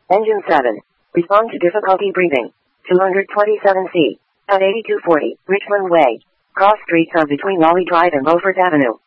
Engine 7. Respond to difficulty breathing. 227C. At 8240, Richmond Way. Cross streets are between Raleigh Drive and Beaufort Avenue.